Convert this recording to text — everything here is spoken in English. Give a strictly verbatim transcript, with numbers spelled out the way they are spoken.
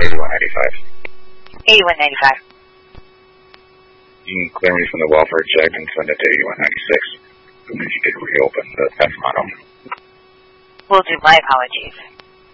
eighty-one ninety-five. eighty-one ninety-five. You can clear me from the welfare check and send it to eighty-one ninety-six. And then you could reopen the theft model. Will do. My apologies.